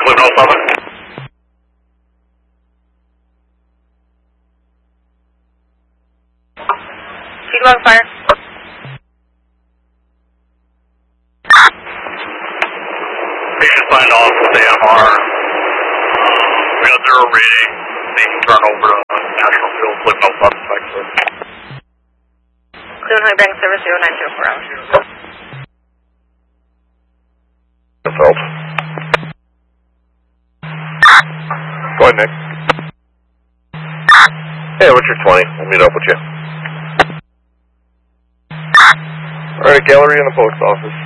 Cleveland 07. Log fire. Patient signed off with AMR. We got 0 reading. They can turn over to National Field, Cleveland 07 spec service. Cleveland Highway Bank Service 0904 hours. Felt. Go ahead, Nick. Hey, what's your 20? We'll meet up with you. Alright, gallery in the post office.